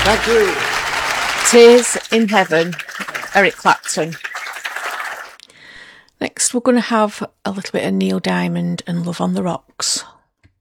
Thank you. Tears in Heaven, Eric Clapton. Next, we're going to have a little bit of Neil Diamond and Love on the Rocks.